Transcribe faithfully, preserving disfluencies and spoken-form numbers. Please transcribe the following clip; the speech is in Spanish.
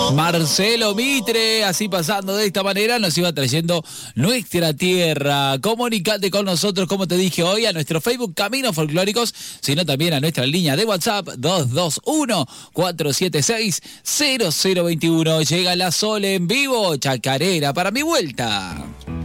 Marcelo Mitre, así pasando de esta manera, nos iba trayendo nuestra tierra. Comunicate con nosotros, como te dije hoy, a nuestro Facebook Caminos Folclóricos, sino también a nuestra línea de WhatsApp dos dos uno, cuatro siete seis, cero cero dos uno. Llega la Sole en vivo, chacarera para mi vuelta.